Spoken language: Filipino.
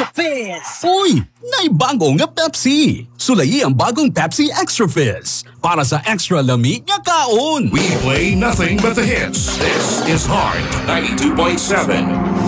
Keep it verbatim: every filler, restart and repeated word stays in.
Extra Fizz! Uy! Naibago nga Pepsi! Sulayi ang bagong Pepsi Extra Fizz para sa extra lami nga kaon! We play nothing but the hits. This is Heart ninety-two point seven.